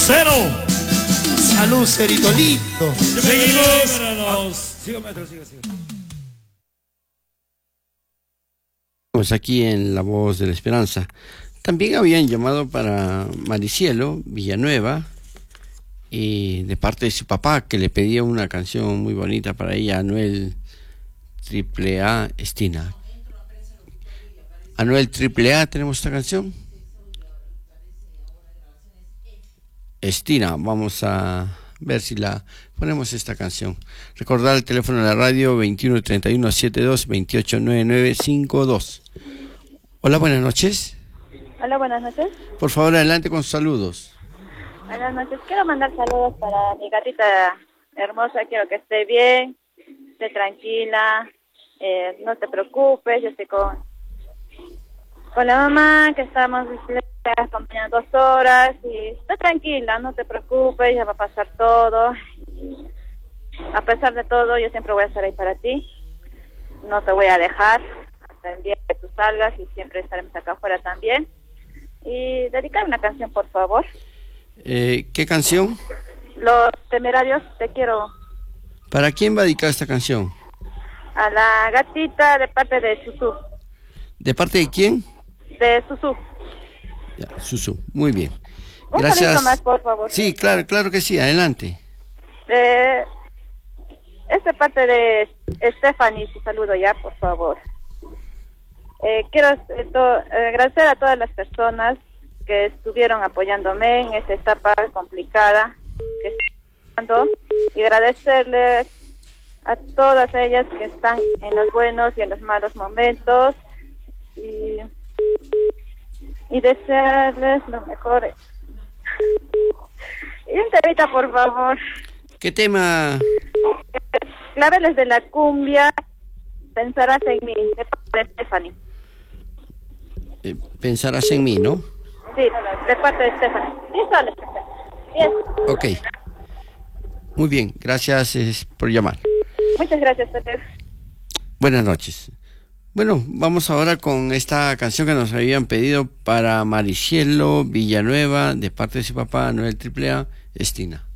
Cero. Salud, cerito lindo. Seguimos. Siga, maestro, siga. Estamos aquí en La Voz de la Esperanza. También habían llamado para Maricielo Villanueva, y de parte de su papá, que le pedía una canción muy bonita para ella, Anuel AAA Estina. Anuel AAA, ¿tenemos esta canción? Estina, vamos a ver si la ponemos esta canción. Recordar el teléfono de la radio 21 31 72 28 99 52. Hola, buenas noches. Hola, buenas noches. Por favor, adelante con sus saludos. Buenas noches. Quiero mandar saludos para mi gatita hermosa. Quiero que esté bien, esté tranquila, no te preocupes. Yo estoy con la mamá, que estamos acompañando 2 horas, y está tranquila, no te preocupes, ya va a pasar todo. Y a pesar de todo, yo siempre voy a estar ahí para ti. No te voy a dejar hasta el día que tú salgas, y siempre estaremos acá afuera también. Y dedicar una canción, por favor. ¿Qué canción? Los Temerarios, Te Quiero. ¿Para quién va a dedicar esta canción? A la gatita, de parte de Susu. ¿De parte de quién? De Susu. Ya, Susu, muy bien. Un Gracias. saludito más, por favor. Sí, claro que sí, adelante. Es de parte de Stephanie, su saludo ya, por favor. Quiero agradecer a todas las personas que estuvieron apoyándome en esta etapa complicada que estoy pasando, y agradecerles a todas ellas que están en los buenos y en los malos momentos, y desearles lo mejor. Y un temita, por favor. ¿Qué tema? Claveles de la cumbia, Pensarás en mí, de parte de Stephanie. Pensarás en mí, ¿no? Sí, de parte de Stephanie. Bien. Ok. Muy bien, gracias por llamar. Muchas gracias, Peter. Buenas noches. Bueno, vamos ahora con esta canción que nos habían pedido para Maricielo Villanueva, de parte de su papá, Anuel AAA Estina.